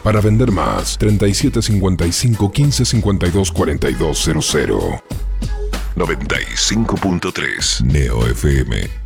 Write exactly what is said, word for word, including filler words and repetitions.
Para vender más, treinta y siete cincuenta y cinco quince cincuenta y dos cuarenta y dos cero cero. noventa y cinco punto tres Neo F M.